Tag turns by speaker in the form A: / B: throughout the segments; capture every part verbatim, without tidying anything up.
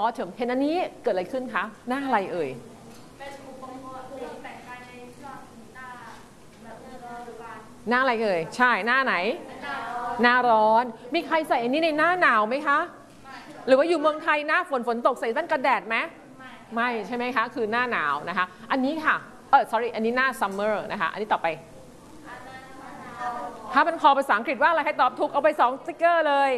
A: autumn เห็นอันนี้เกิดอะไรขึ้นคะหน้าอะไรเอ่ยหน้าอะไรเอ่ยใช่หน้าไหนหน้าร้อนมีใครใส่อันนี้ในหน้าหนาวไหมคะหรือว่าอยู่เมืองไทยหน้าฝนฝนตกใส่แว่นกันแดดไหมไม่ใช่ไหมคะคือหน้าหนาวนะคะอันนี้ค่ะเออ sorry อันนี้หน้า summer นะคะอันนี้ต่อไปถ้าเป็นคอภาษาอังกฤษว่าอะไรใครตอบถูกเอาไปสองสติ๊กเกอร์เลย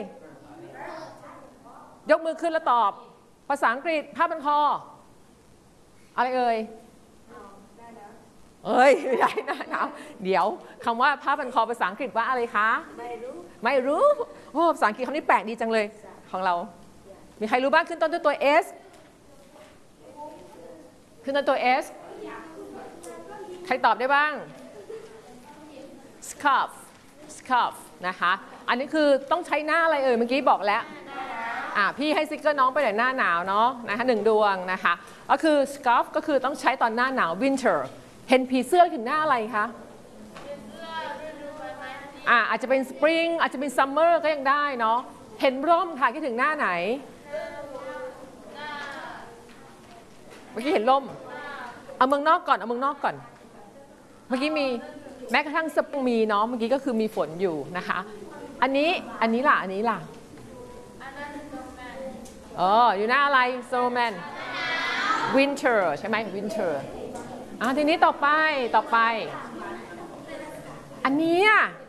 A: ยกมือขึ้นแล้วตอบภาษาอังกฤษผ้าพันคออะไรเอ่ยเอ้ยไม่ได้นะหนาวเดี๋ยวคำว่าผ้าพันคอภาษาอังกฤษว่าอะไรคะไม่รู้ไม่รู้โอ้ภาษาอังกฤษคำนี้แปลกดีจังเลยของเรามีใครรู้บ้างขึ้นต้นด้วยตัว S ขึ้นต้นตัว S ใครตอบได้บ้าง scarf scarf นะคะอันนี้คือต้องใช้หน้าอะไรเอ่ยเมื่อกี้บอกแล้วอ่ะพี่ให้สติ๊กเกอร์น้องไปหน่อยหน้าหนาวเนาะนะคะหนึ่งดวงนะคะก็คือ scarf ก็คือต้องใช้ตอนหน้าหนาว winter เห็นผีเสื้อถึงหน้าอะไรคะอ่ะอาจจะเป็น spring อาจจะเป็น summer ก็ยังได้เนาะเห็นร่มค่ะคิดถึงหน้าไหนเมื่อกี้เห็นร่มเอาเมืองนอกก่อนเอาเมืองนอกก่อนเมื่อกี้มีแม้กระทั่งสปริงมีเนาะเมื่อกี้ก็คือมีฝนอยู่นะคะอันนี้อันนี้ล่ะอันนี้ล่ะเอออยู่หน้าอะไร snowman winter ใช่ไหม winter อ่ะทีนี้ต่อไปต่อไปอันนี้อ่ะ